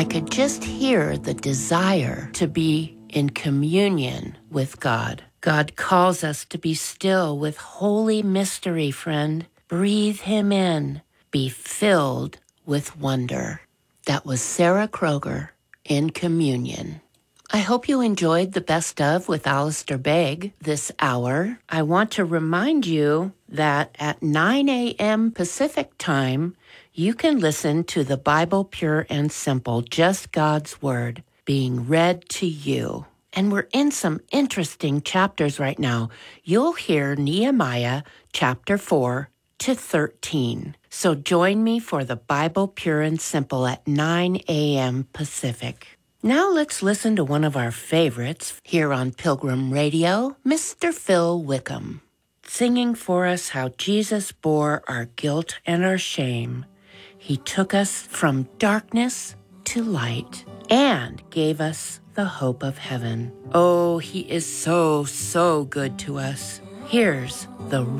I could just hear the desire to be in communion with God. God calls us to be still with holy mystery, friend. Breathe him in. Be filled with wonder. That was Sarah Kroger in Communion. I hope you enjoyed the Best Of with Alistair Begg this hour. I want to remind you that at 9 a.m. Pacific time, you can listen to the Bible Pure and Simple, Just God's Word, being read to you. And we're in some interesting chapters right now. You'll hear Nehemiah chapter 4 to 13. So join me for the Bible Pure and Simple at 9 a.m. Pacific. Now let's listen to one of our favorites here on Pilgrim Radio, Mr. Phil Wickham, singing for us how Jesus bore our guilt and our shame. He took us from darkness to light and gave us the hope of heaven. Oh, he is so, so good to us. Here's the